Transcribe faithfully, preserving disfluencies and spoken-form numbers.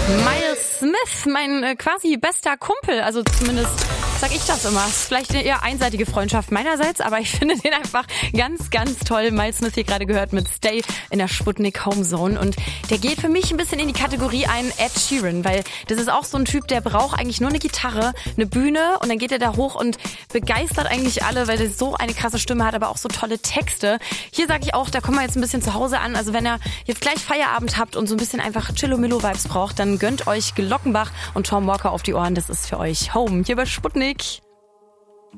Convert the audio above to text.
Miles Smith, mein äh, quasi bester Kumpel, also zumindest sag ich das immer. Ist vielleicht eine eher einseitige Freundschaft meinerseits, aber ich finde den einfach ganz, ganz toll. Miles Smith hier gerade gehört mit Stay in der Sputnik Home Zone und der geht für mich ein bisschen in die Kategorie ein Ed Sheeran, weil das ist auch so ein Typ, der braucht eigentlich nur eine Gitarre, eine Bühne und dann geht er da hoch und begeistert eigentlich alle, weil er so eine krasse Stimme hat, aber auch so tolle Texte. Hier sage ich auch, da kommen wir jetzt ein bisschen zu Hause an, also wenn ihr jetzt gleich Feierabend habt und so ein bisschen einfach Chillo-Millo-Vibes braucht, dann gönnt euch Glockenbach und Tom Walker auf die Ohren, das ist für euch Home hier bei Sputnik.